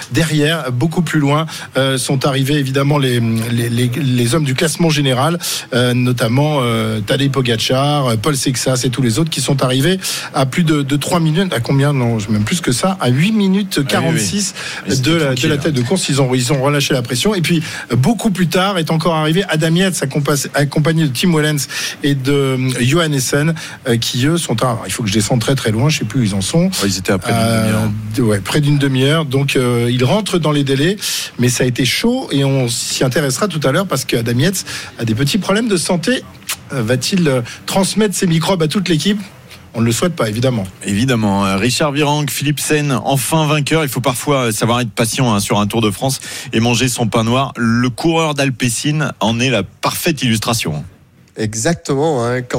derrière, beaucoup plus loin, sont arrivés évidemment les hommes du classement général, notamment Tadej Pogačar, Paul Sexas et tous les autres qui sont arrivés à plus de 3 minutes, à combien, non, même plus que ça, à 8 minutes 46 de la tête de course. Ils ont relâché la pression. Et puis, beaucoup plus tard, est encore arrivé Adam Yates, accompagné de Tim Wellens et de Johan Essen, qui eux sont il faut que je descende très très loin, je sais plus où ils en sont. Ils étaient à près d'une demi-heure. Près d'une demi-heure. Donc, ils rentrent dans les délais, mais ça a été chaud et on s'y intéressera tout à l'heure parce qu'Adam Yates a des petits problèmes de santé. Va-t-il transmettre ses microbes à toute l'équipe ? On ne le souhaite pas, évidemment. Évidemment. Richard Virenque, Philipsen, enfin vainqueur. Il faut parfois savoir être patient sur un Tour de France et manger son pain noir. Le coureur d'Alpecin en est la parfaite illustration. Exactement, tant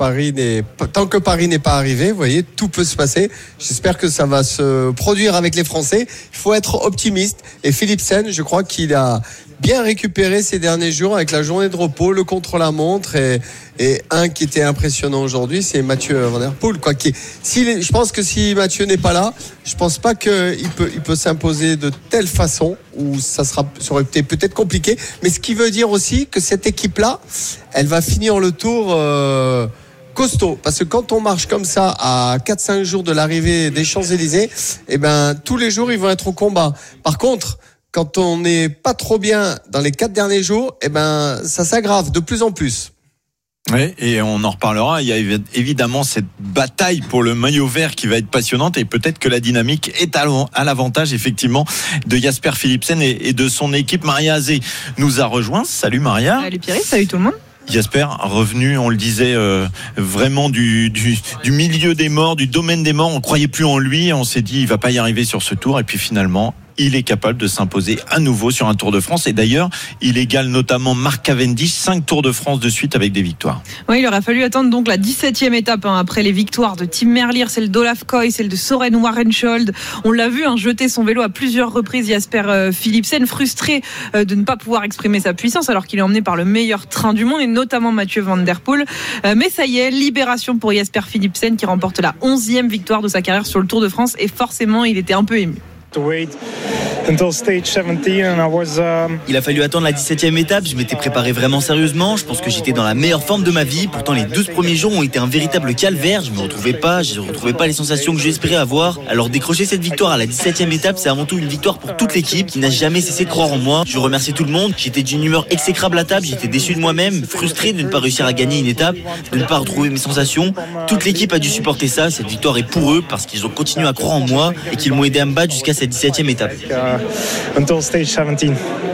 que Paris n'est pas arrivé, vous voyez, tout peut se passer. J'espère que ça va se produire avec les Français. Il faut être optimiste. Et Philipsen, je crois qu'il a bien récupéré ces derniers jours avec la journée de repos, le contre-la-montre et un qui était impressionnant aujourd'hui, c'est Mathieu Van Der Poel, je pense que si Mathieu n'est pas là, je pense pas qu'il peut s'imposer de telle façon où ça aurait été peut-être compliqué, mais ce qui veut dire aussi que cette équipe-là, elle va finir le tour costaud, parce que quand on marche comme ça à 4-5 jours de l'arrivée des Champs-Élysées, tous les jours ils vont être au combat. Par contre, quand on n'est pas trop bien dans les 4 derniers jours, ça s'aggrave de plus en plus. Oui, et on en reparlera. Il y a évidemment cette bataille pour le maillot vert qui va être passionnante et peut-être que la dynamique est à l'avantage effectivement de Jasper Philipsen et de son équipe. Maria Azé nous a rejoint. Salut Maria. Salut Pierre, salut tout le monde. Jasper, revenu, on le disait, vraiment du milieu des morts, du domaine des morts. On ne croyait plus en lui. On s'est dit, il ne va pas y arriver sur ce tour. Et puis finalement, il est capable de s'imposer à nouveau sur un Tour de France. Et d'ailleurs, il égale notamment Mark Cavendish, 5 Tours de France de suite avec des victoires. Oui, il aura fallu attendre donc la 17e étape après les victoires de Tim Merlier, celle d'Olaf Koy, celle de Søren Warensholt. On l'a vu jeter son vélo à plusieurs reprises, Jasper Philipsen, frustré de ne pas pouvoir exprimer sa puissance alors qu'il est emmené par le meilleur train du monde et notamment Mathieu Van Der Poel. Mais ça y est, libération pour Jasper Philipsen qui remporte la 11e victoire de sa carrière sur le Tour de France et forcément, il était un peu ému. Il a fallu attendre la 17e étape. Je m'étais préparé vraiment sérieusement. Je pense que j'étais dans la meilleure forme de ma vie. Pourtant, les 12 premiers jours ont été un véritable calvaire. Je ne retrouvais pas les sensations que j'espérais avoir. Alors, décrocher cette victoire à la 17e étape, c'est avant tout une victoire pour toute l'équipe qui n'a jamais cessé de croire en moi. Je remercie tout le monde. J'étais d'une humeur exécrable à table. J'étais déçu de moi-même, frustré de ne pas réussir à gagner une étape, de ne pas retrouver mes sensations. Toute l'équipe a dû supporter ça. Cette victoire est pour eux parce qu'ils ont continué à croire en moi et qu'ils m'ont aidé à me battre jusqu'à cette 17e étape. Until stage 17.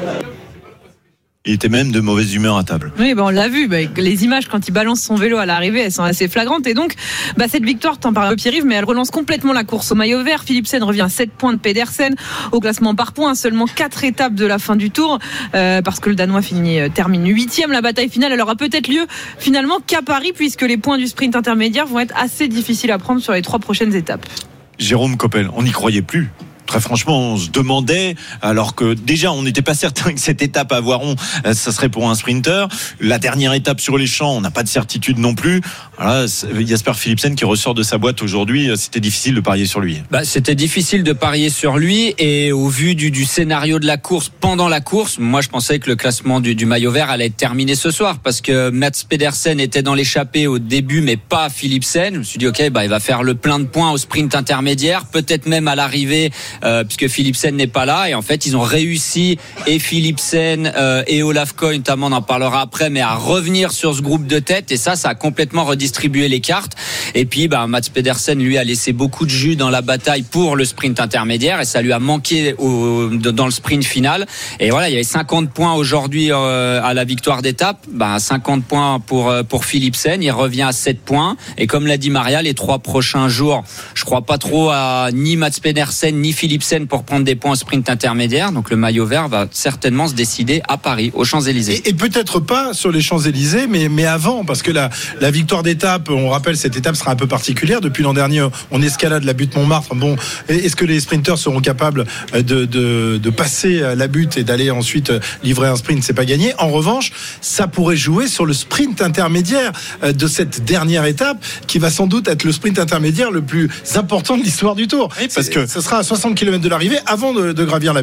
Il était même de mauvaise humeur à table. Oui, on l'a vu. Les images quand il balance son vélo à l'arrivée, elles sont assez flagrantes. Et donc, cette victoire, t'en parles Pierre-Yves, mais elle relance complètement la course au maillot vert. Philipsen revient à 7 points de Pedersen au classement par points, seulement 4 étapes de la fin du tour, parce que le Danois termine 8e. La bataille finale, elle aura peut-être lieu finalement qu'à Paris, puisque les points du sprint intermédiaire vont être assez difficiles à prendre sur les 3 prochaines étapes. Jérôme Coppel, on n'y croyait plus. Très franchement, on se demandait, alors que déjà on n'était pas certain que cette étape à Voiron, ça serait pour un sprinter. La dernière étape sur les champs, on n'a pas de certitude non plus. Voilà, Jasper Philipsen qui ressort de sa boîte aujourd'hui, c'était difficile de parier sur lui. C'était difficile de parier sur lui et au vu du scénario de la course, pendant la course, moi je pensais que le classement du maillot vert allait être terminé ce soir parce que Mats Pedersen était dans l'échappée au début mais pas Philipsen. Je me suis dit il va faire le plein de points au sprint intermédiaire, peut-être même à l'arrivée puisque Philipsen n'est pas là et en fait ils ont réussi et Philipsen et Olaf Koy notamment, on en parlera après, mais à revenir sur ce groupe de tête et ça a complètement redistribué les cartes et puis Mats Pedersen lui a laissé beaucoup de jus dans la bataille pour le sprint intermédiaire et ça lui a manqué dans le sprint final et voilà, il y avait 50 points aujourd'hui à la victoire d'étape, 50 points pour Philipsen, il revient à 7 points et comme l'a dit Maria, les 3 prochains jours je crois pas trop à ni Mats Pedersen ni Philipsen pour prendre des points au sprint intermédiaire. Donc le maillot vert va certainement se décider à Paris, aux Champs-Élysées. Et peut-être pas sur les Champs-Élysées, mais avant, parce que la victoire d'étape, on rappelle, cette étape sera un peu particulière. Depuis l'an dernier, on escalade la butte Montmartre. Bon, est-ce que les sprinteurs seront capables de passer la butte et d'aller ensuite livrer un sprint? C'est pas gagné. En revanche, ça pourrait jouer sur le sprint intermédiaire de cette dernière étape, qui va sans doute être le sprint intermédiaire le plus important de l'histoire du Tour. Oui, parce que ce sera à 60 km de l'arrivée avant de gravir la